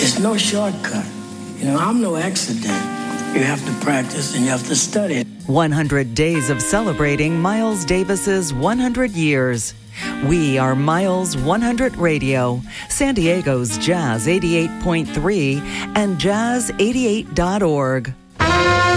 It's no shortcut. I'm no accident. You have to practice and you have to study. 100 days of celebrating Miles Davis's 100 years. We are Miles 100 Radio, San Diego's Jazz 88.3 and Jazz88.org.